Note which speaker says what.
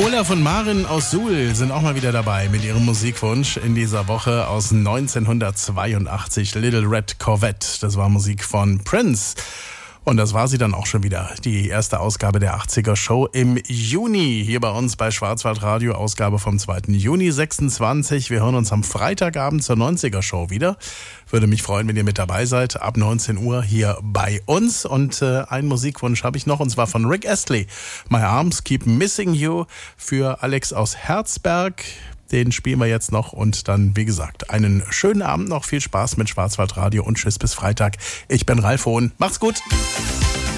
Speaker 1: Olaf und Maren aus Suhl sind auch mal wieder dabei mit ihrem Musikwunsch in dieser Woche aus 1982, Little Red Corvette. Das war Musik von Prince. Und das war sie dann auch schon wieder, die erste Ausgabe der 80er Show im Juni. Hier bei uns bei Schwarzwaldradio, Ausgabe vom 2. Juni 26. Wir hören uns am Freitagabend zur 90er Show wieder. Würde mich freuen, wenn ihr mit dabei seid, ab 19 Uhr hier bei uns. Und einen Musikwunsch habe ich noch, und zwar von Rick Astley. My Arms Keep Missing You für Alex aus Herzberg. Den spielen wir jetzt noch und dann, wie gesagt, einen schönen Abend noch. Viel Spaß mit Schwarzwaldradio und tschüss bis Freitag. Ich bin Ralf Hohn. Macht's gut!